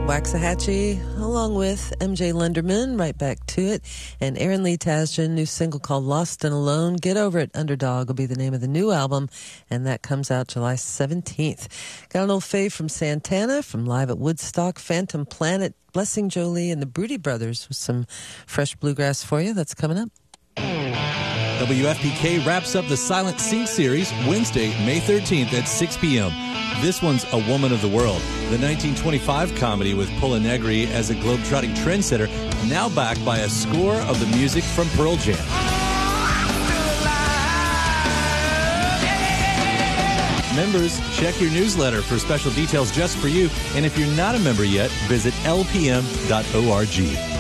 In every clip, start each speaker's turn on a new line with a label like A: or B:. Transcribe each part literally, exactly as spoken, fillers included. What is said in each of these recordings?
A: Waxahachie, along with M J Lenderman, right back to it, and Aaron Lee Tasjan, new single called Lost and Alone. Get Over It, Underdog will be the name of the new album, and that comes out July seventeenth. Got an old fave from Santana, from Live at Woodstock, Phantom Planet, Blessing Jolie, and the Broody Brothers with some fresh bluegrass for you. That's coming up.
B: W F P K wraps up the Silent Sync series Wednesday, May thirteenth at six p.m. This one's A Woman of the World, the nineteen twenty-five comedy with Paula Negri as a globe-trotting trendsetter, now backed by a score of the music from Pearl Jam. Members, check your newsletter for special details just for you, and if you're not a member yet, visit L P M dot org.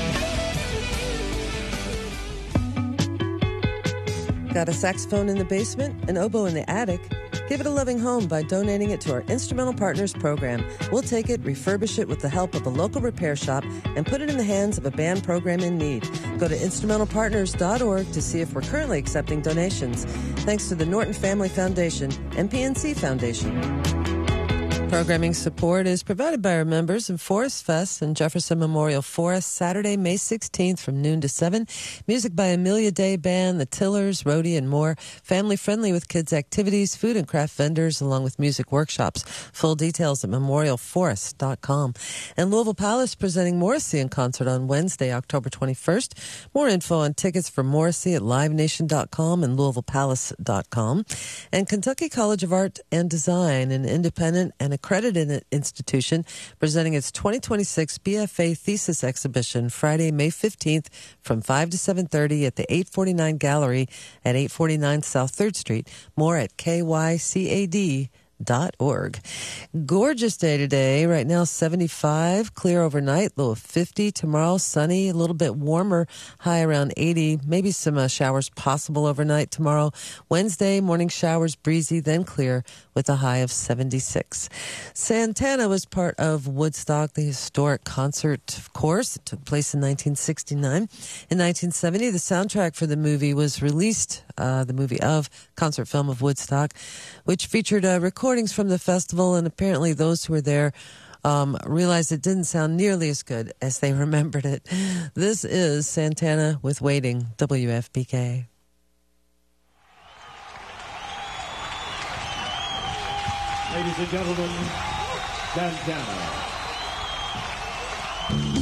A: Got a saxophone in the basement, an oboe in the attic? Give it a loving home by donating it to our Instrumental Partners program. We'll take it, refurbish it with the help of a local repair shop, and put it in the hands of a band program in need. Go to instrumental partners dot org to see if we're currently accepting donations. Thanks to the Norton Family Foundation and P N C Foundation. Programming support is provided by our members in Forest Fest and Jefferson Memorial Forest, Saturday, May sixteenth from noon to seven. Music by Amelia Day Band, The Tillers, Roadie, and more. Family friendly with kids' activities, food and craft vendors, along with music workshops. Full details at memorial forest dot com. And Louisville Palace presenting Morrissey in concert on Wednesday, October twenty-first. More info on tickets for Morrissey at live nation dot com and louisville palace dot com. And Kentucky College of Art and Design, an independent and accredited institution, presenting its twenty twenty-six B F A Thesis Exhibition Friday, May fifteenth from five to seven thirty at the eight forty-nine Gallery at eight forty-nine South third Street. More at K Y C A D dot org. Gorgeous day today. Right now seventy-five, clear overnight, low of fifty. Tomorrow sunny, a little bit warmer, high around eighty. Maybe some uh, showers possible overnight tomorrow. Wednesday, morning showers, breezy, then clear with a high of seventy-six. Santana was part of Woodstock, the historic concert, of course. It took place in nineteen sixty-nine. In nineteen seventy, the soundtrack for the movie was released, uh, the movie of concert film of Woodstock, which featured a recording recordings from the festival, and apparently those who were there um, realized it didn't sound nearly as good as they remembered it. This is Santana with Waiting, W F P K.
C: Ladies and gentlemen, Santana.